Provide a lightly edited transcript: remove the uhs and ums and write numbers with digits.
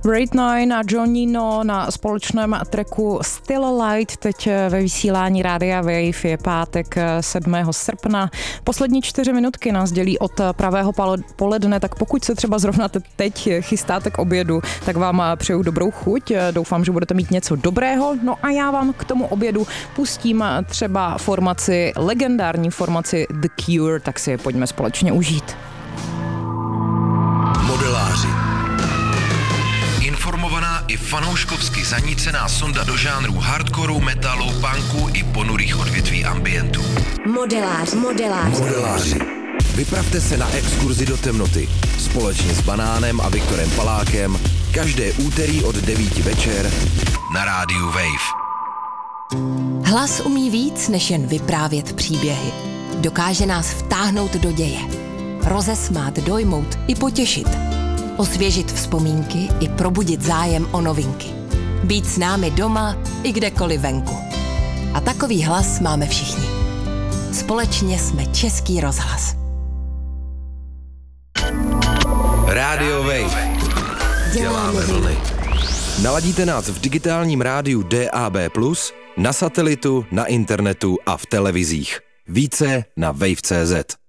Great Nine a Johnino na společném tracku Still Light, teď ve vysílání Rádia Wave. Je pátek 7. srpna. Poslední 4 minutky nás dělí od pravého poledne, tak pokud se třeba zrovna teď chystáte k obědu, tak vám přeju dobrou chuť. Doufám, že budete mít něco dobrého. No a já vám k tomu obědu pustím třeba legendární formaci The Cure, tak si je pojďme společně užít. Modeláři. Informovaná i fanouškovsky zanícená sonda do žánrů hardcoreu, metalu, punku i ponurých odvětví ambientu. Modeláři. Vypravte se na exkurzi do temnoty společně s Banánem a Viktorem Palákem každé úterý od 9 večer na rádiu Wave. Hlas umí víc, než jen vyprávět příběhy. Dokáže nás vtáhnout do děje, rozesmát, dojmout i potěšit, osvěžit vzpomínky i probudit zájem o novinky. Být s námi doma i kdekoliv venku. A takový hlas máme všichni. Společně jsme Český rozhlas. Rádio Wave. Děláme vlny. Naladíte nás v digitálním rádiu DAB+, na satelitu, na internetu a v televizích. Více na wave.cz.